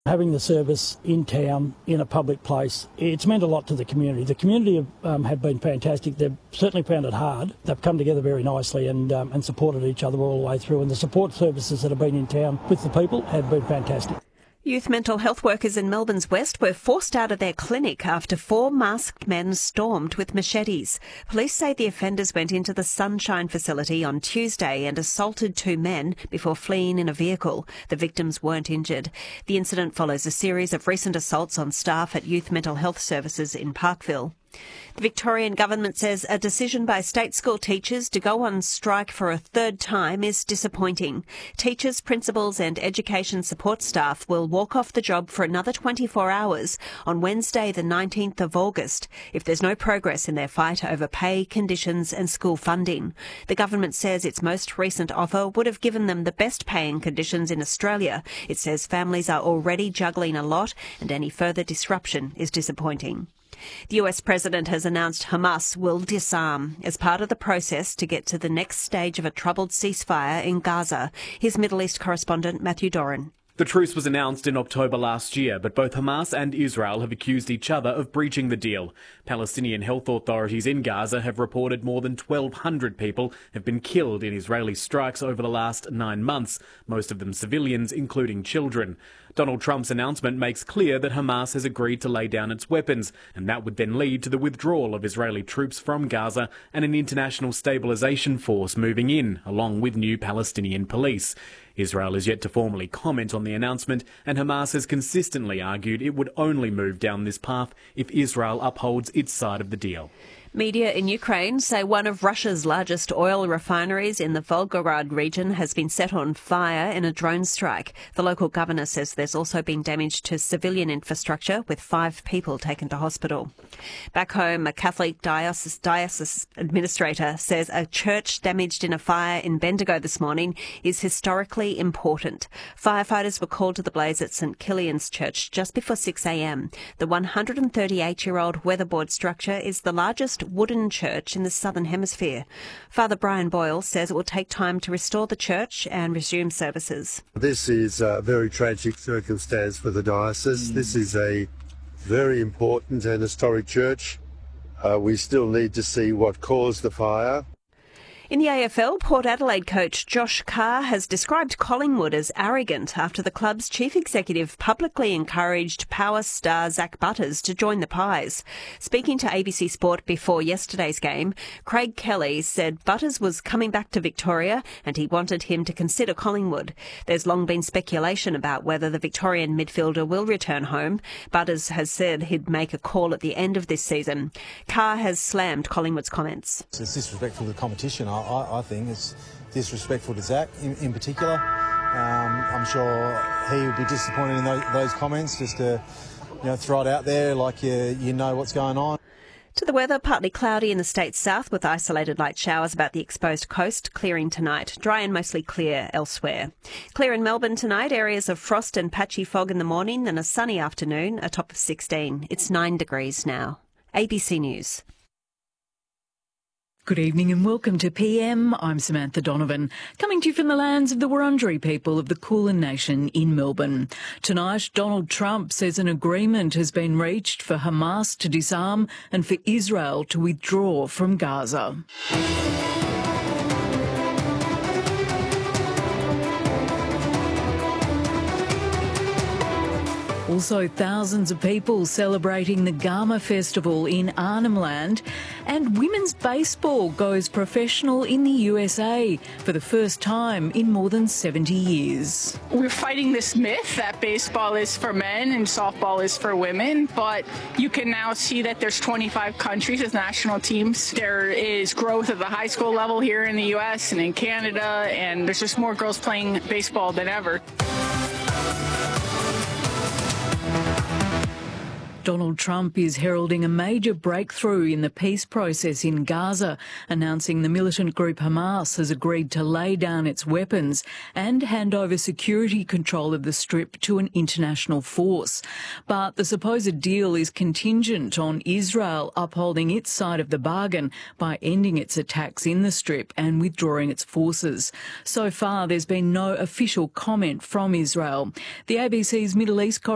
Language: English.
Having the service in town, in a public place, it's meant a lot to the community. The community have been fantastic. They've certainly found it hard. They've come together very nicely and supported each other all the way through. And the support services that have been in town with the people have been fantastic. Youth mental health workers in Melbourne's West were forced out of their clinic after 4 masked men stormed with machetes. Police say the offenders went into the Sunshine facility on Tuesday and assaulted 2 men before fleeing in a vehicle. The victims weren't injured. The incident follows a series of recent assaults on staff at youth mental health services in Parkville. The Victorian government says a decision by state school teachers to go on strike for a 3rd time is disappointing. Teachers, principals and education support staff will walk off the job for another 24 hours on Wednesday the 19th of August if there's no progress in their fight over pay, conditions and school funding. The government says its most recent offer would have given them the best paying conditions in Australia. It says families are already juggling a lot and any further disruption is disappointing. The US President has announced Hamas will disarm as part of the process to get to the next stage of a troubled ceasefire in Gaza. Here's Middle East correspondent Matthew Doran. The truce was announced in October last year, but both Hamas and Israel have accused each other of breaching the deal. Palestinian health authorities in Gaza have reported more than 1,200 people have been killed in Israeli strikes over the last 9 months, most of them civilians, including children. Donald Trump's announcement makes clear that Hamas has agreed to lay down its weapons, and that would then lead to the withdrawal of Israeli troops from Gaza and an international stabilisation force moving in, along with new Palestinian police. Israel is yet to formally comment on the announcement, and Hamas has consistently argued it would only move down this path if Israel upholds its side of the deal. Media in Ukraine say one of Russia's largest oil refineries in the Volgograd region has been set on fire in a drone strike. The local governor says there's also been damage to civilian infrastructure, with 5 people taken to hospital. Back home, a Catholic diocese administrator says a church damaged in a fire in Bendigo this morning is historically important. Firefighters were called to the blaze at St Killian's Church just before 6 a.m. The 138-year-old weatherboard structure is the largest wooden church in the Southern Hemisphere. Father Brian Boyle says it will take time to restore the church and resume services. This is a very tragic circumstance for the diocese. This is a very important and historic church. We still need to see what caused the fire. In the AFL, Port Adelaide coach Josh Carr has described Collingwood as arrogant after the club's chief executive publicly encouraged power star Zach Butters to join the Pies. Speaking to ABC Sport before yesterday's game, Craig Kelly said Butters was coming back to Victoria and he wanted him to consider Collingwood. There's long been speculation about whether the Victorian midfielder will return home. Butters has said he'd make a call at the end of this season. Carr has slammed Collingwood's comments. It's disrespectful to the competition. I think it's disrespectful to Zach in particular. I'm sure he would be disappointed in those comments, just to throw it out there like you know what's going on. To the weather, partly cloudy in the state's south with isolated light showers about the exposed coast, clearing tonight. Dry and mostly clear elsewhere. Clear in Melbourne tonight, areas of frost and patchy fog in the morning and a sunny afternoon, a top of 16. It's 9 degrees now. ABC News. Good evening and welcome to PM. I'm Samantha Donovan, coming to you from the lands of the Wurundjeri people of the Kulin Nation in Melbourne. Tonight, Donald Trump says an agreement has been reached for Hamas to disarm and for Israel to withdraw from Gaza. Also, thousands of people celebrating the Gama Festival in Arnhem Land, and women's baseball goes professional in the USA for the first time in more than 70 years. We're fighting this myth that baseball is for men and softball is for women, but you can now see that there's 25 countries as national teams. There is growth at the high school level here in the US and in Canada, and there's just more girls playing baseball than ever. Donald Trump is heralding a major breakthrough in the peace process in Gaza, announcing the militant group Hamas has agreed to lay down its weapons and hand over security control of the Strip to an international force. But the supposed deal is contingent on Israel upholding its side of the bargain by ending its attacks in the Strip and withdrawing its forces. So far, there's been no official comment from Israel. The ABC's Middle East